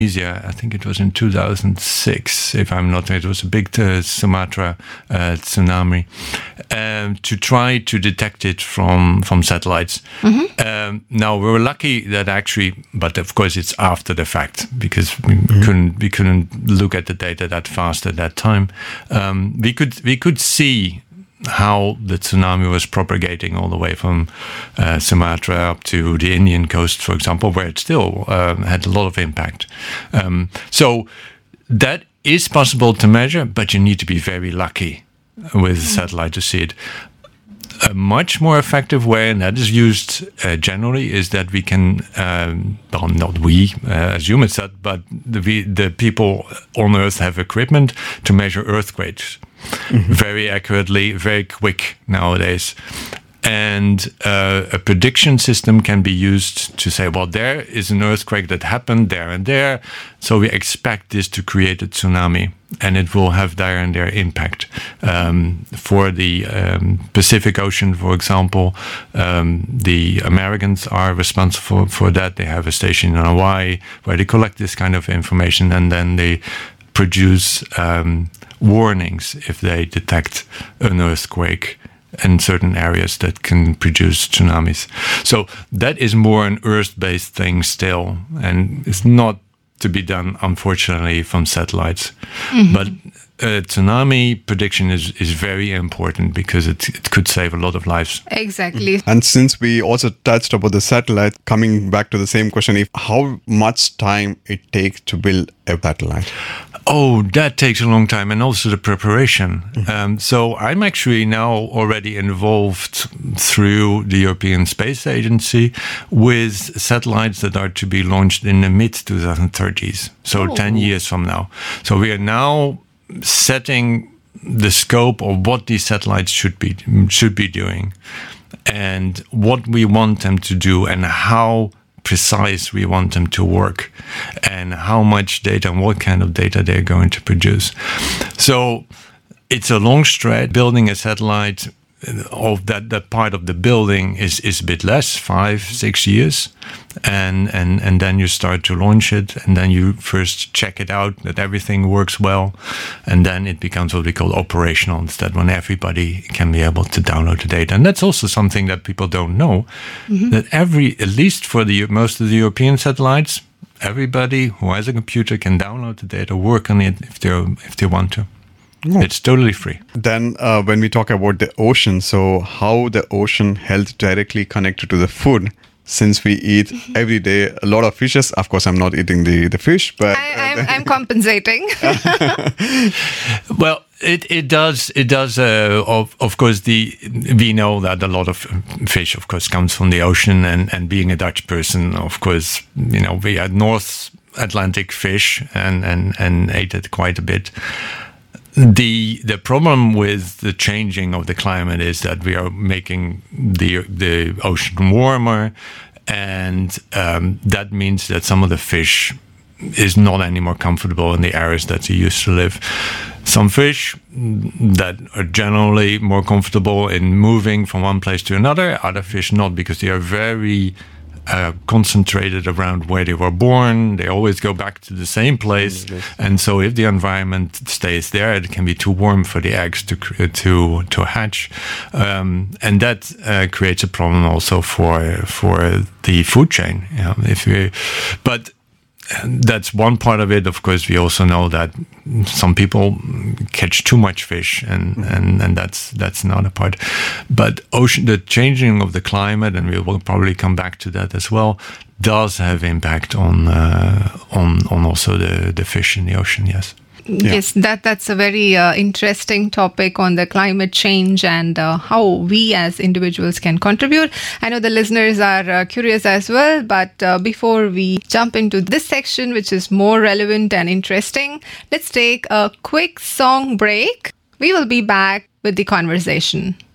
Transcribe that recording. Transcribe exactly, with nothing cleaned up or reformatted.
I think it was in two thousand six, if I'm not, it was a big uh, Sumatra uh, tsunami, um, to try to detect it from, from satellites. Mm-hmm. Um, now, we were lucky that actually, but of course it's after the fact, because we mm-hmm. couldn't we couldn't look at the data that fast at that time. Um, we could we could see how the tsunami was propagating all the way from uh, Sumatra up to the Indian coast, for example, where it still um, had a lot of impact. Um, so that is possible to measure, but you need to be very lucky with a satellite to see it. A much more effective way, and that is used uh, generally, is that we can, um, well, not we uh, as humans, but the, the people on Earth have equipment to measure earthquakes mm-hmm. very accurately, very quick nowadays. And uh, a prediction system can be used to say, well, there is an earthquake that happened there and there, so we expect this to create a tsunami, and it will have there and there impact. Um, for the um, Pacific Ocean, for example, um, the Americans are responsible for that. They have a station in Hawaii where they collect this kind of information, and then they produce um, warnings if they detect an earthquake in certain areas that can produce tsunamis. So that is more an Earth-based thing still, and it's not to be done, unfortunately, from satellites. Mm-hmm. But uh, tsunami prediction is, is very important because it, it could save a lot of lives. Exactly. And since we also touched about the satellite, coming back to the same question, if how much time it takes to build a satellite? Oh, that takes a long time, and also the preparation. Mm-hmm. Um, so I'm actually now already involved through the European Space Agency with satellites that are to be launched in the mid twenty thirties, so oh. ten years from now. So we are now setting the scope of what these satellites should be should be doing, and what we want them to do, and how precise we want them to work, and how much data and what kind of data they're going to produce. So it's a long stretch. Building a satellite of that, that part of the building is, is a bit less, five, six years. And, and, and then you start to launch it, and then you first check it out, that everything works well. And then it becomes what we call operational. It's that when everybody can be able to download the data. And that's also something that people don't know, mm-hmm. that every, at least for the most of the European satellites, everybody who has a computer can download the data, work on it if they if they want to. Oh. It's totally free. Then uh, when we talk about the ocean, so how the ocean health directly connected to the food, since we eat every day a lot of fishes. Of course, I'm not eating the, the fish, but... I, I'm, I'm compensating. Well, it, it does, it does uh, of, of course, the we know that a lot of fish, of course, comes from the ocean, and, and being a Dutch person, of course, you know, we had North Atlantic fish and, and, and ate it quite a bit. The the problem with the changing of the climate is that we are making the the ocean warmer, and um, that means that some of the fish is not any more comfortable in the areas that they used to live. Some fish that are generally more comfortable in moving from one place to another, other fish not, because they are very Uh, concentrated around where they were born. They always go back to the same place, mm-hmm. and so if the environment stays there, it can be too warm for the eggs to to to hatch, um, and that uh, creates a problem also for for the food chain. You know, if we, but that's one part of it. Of course, we also know that some people catch too much fish, and, mm-hmm. and, and that's that's another part. But ocean, the changing of the climate, and we will probably come back to that as well, does have impact on uh, on on also the, the fish in the ocean. Yes. Yeah. Yes, that that's a very uh, interesting topic on the climate change and uh, how we as individuals can contribute. I know the listeners are uh, curious as well, but uh, before we jump into this section, which is more relevant and interesting, let's take a quick song break. We will be back with the conversation.